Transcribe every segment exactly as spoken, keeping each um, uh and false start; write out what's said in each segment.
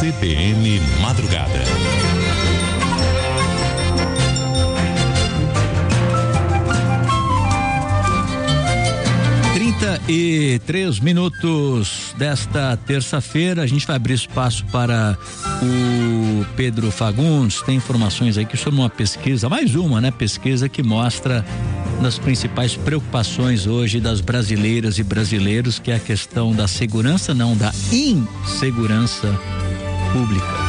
C B N Madrugada. trinta e três minutos desta terça-feira, a gente vai abrir espaço para o Pedro Fagundes. Tem informações aqui sobre uma pesquisa, mais uma, né? Pesquisa que mostra das principais preocupações hoje das brasileiras e brasileiros, que é a questão da segurança, não, da insegurança pública.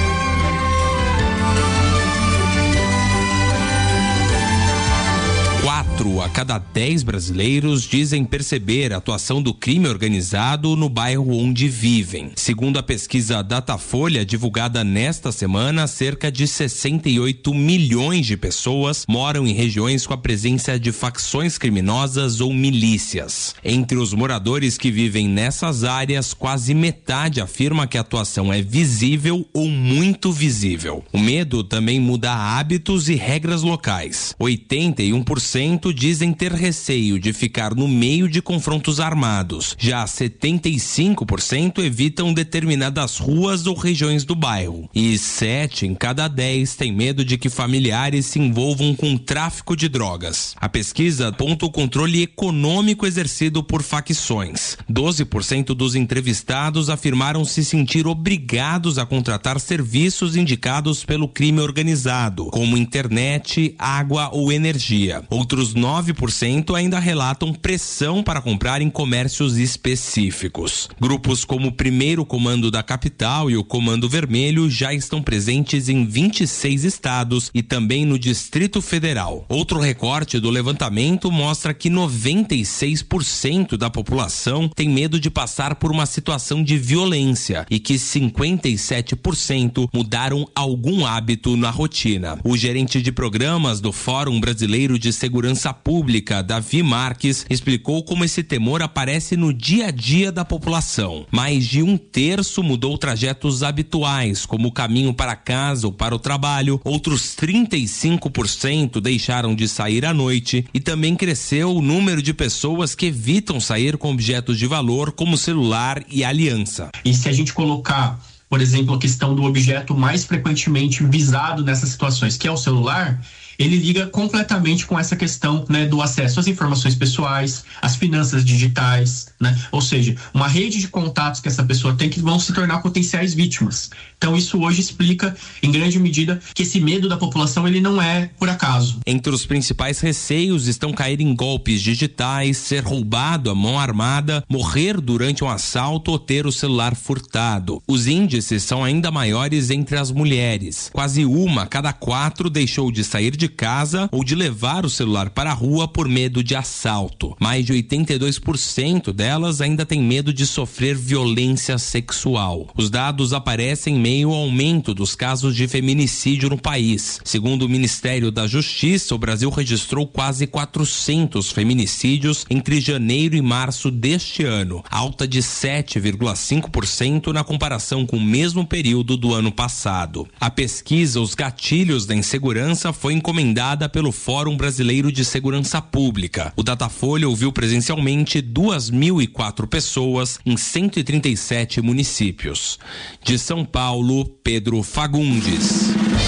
Quatro a cada dez brasileiros dizem perceber a atuação do crime organizado no bairro onde vivem. Segundo a pesquisa Datafolha, divulgada nesta semana, cerca de sessenta e oito milhões de pessoas moram em regiões com a presença de facções criminosas ou milícias. Entre os moradores que vivem nessas áreas, quase metade afirma que a atuação é visível ou muito visível. O medo também muda hábitos e regras locais. oitenta e um por cento dizem ter receio de ficar no meio de confrontos armados. Já setenta e cinco por cento evitam determinadas ruas ou regiões do bairro. E sete em cada dez têm medo de que familiares se envolvam com tráfico de drogas. A pesquisa aponta o controle econômico exercido por facções. doze por cento dos entrevistados afirmaram se sentir obrigados a contratar serviços indicados pelo crime organizado, como internet, água ou energia. Outros nove por cento ainda relatam pressão para comprar em comércios específicos. Grupos como o Primeiro Comando da Capital e o Comando Vermelho já estão presentes em vinte e seis estados e também no Distrito Federal. Outro recorte do levantamento mostra que noventa e seis por cento da população tem medo de passar por uma situação de violência e que cinquenta e sete por cento mudaram algum hábito na rotina. O gerente de programas do Fórum Brasileiro de Segurança Pública, Davi Marques, explicou como esse temor aparece no dia a dia da população. Mais de um terço mudou trajetos habituais, como o caminho para casa ou para o trabalho. Outros trinta e cinco por cento deixaram de sair à noite e também cresceu o número de pessoas que evitam sair com objetos de valor, como celular e aliança. E se a gente colocar, por exemplo, a questão do objeto mais frequentemente visado nessas situações, que é o celular, ele liga completamente com essa questão, né, do acesso às informações pessoais, às finanças digitais, né? Ou seja, uma rede de contatos que essa pessoa tem que vão se tornar potenciais vítimas. Então isso hoje explica, em grande medida, que esse medo da população ele não é por acaso. Entre os principais receios estão cair em golpes digitais, ser roubado à mão armada, morrer durante um assalto ou ter o celular furtado. Os índices são ainda maiores entre as mulheres. Quase uma a cada quatro deixou de sair de casa ou de levar o celular para a rua por medo de assalto. Mais de oitenta e dois por cento delas ainda têm medo de sofrer violência sexual. Os dados aparecem em meio ao aumento dos casos de feminicídio no país. Segundo o Ministério da Justiça, o Brasil registrou quase quatrocentos feminicídios entre janeiro e março deste ano, alta de sete vírgula cinco por cento na comparação com o mesmo período do ano passado. A pesquisa Os Gatilhos da Insegurança foi encomendada pelo Fórum Brasileiro de Segurança Pública. O Datafolha ouviu presencialmente duas mil e quatro pessoas em cento e trinta e sete municípios. De São Paulo, Pedro Fagundes.